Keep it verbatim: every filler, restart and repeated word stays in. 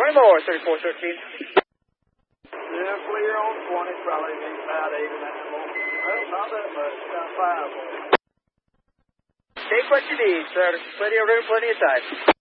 twenty more, thirty-four thirteen. Yeah, clear on twenty, probably about eight and a half more. Well, not that much, about five more. Take what you need, sir. Plenty of room, plenty of time.